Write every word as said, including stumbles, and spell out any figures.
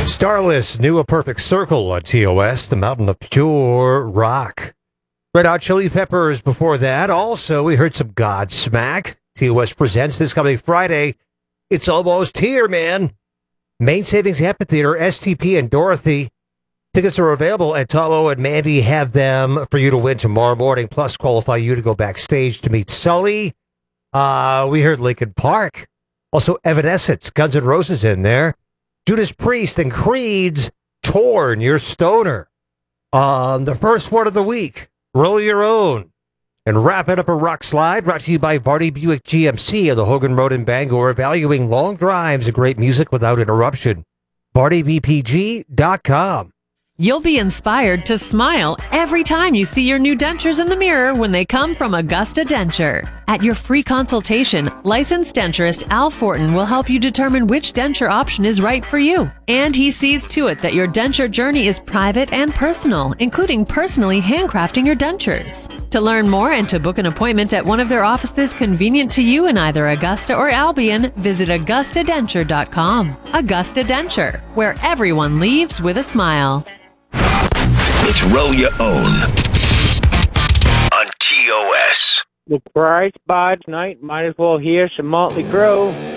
Starless, New A Perfect Circle on T O S, the mountain of pure rock. Red Hot Chili Peppers before that. Also, we heard some Godsmack. T O S presents this coming Friday. It's almost here, man. Main Savings Amphitheater, S T P and Dorothy. Tickets are available at Tomo and Mandy have them for you to win tomorrow morning, plus qualify you to go backstage to meet Sully. Uh, we heard Linkin Park. Also, Evanescence, Guns N' Roses in there. Judas Priest and Creed's Torn, Your Stoner. Um, the first one of the week, Roll Your Own. And wrap it up a rock slide, brought to you by Vardy Buick G M C on the Hogan Road in Bangor, valuing long drives and great music without interruption. Vardy V P G dot com. You'll be inspired to smile every time you see your new dentures in the mirror when they come from Augusta Denture. At your free consultation, licensed denturist Al Fortin will help you determine which denture option is right for you. And he sees to it that your denture journey is private and personal, including personally handcrafting your dentures. To learn more and to book an appointment at one of their offices convenient to you in either Augusta or Albion, visit Augusta Denture dot com. Augusta Denture, where everyone leaves with a smile. It's Roll Your Own on T O S. The price by tonight, might as well hear some Motley Crue.